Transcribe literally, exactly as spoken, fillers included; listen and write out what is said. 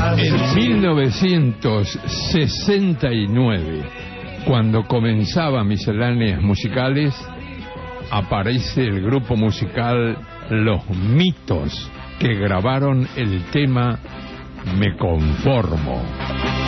En mil novecientos sesenta y nueve, cuando comenzaba Misceláneas Musicales, aparece el grupo musical Los Mitos, que grabaron el tema Me Conformo.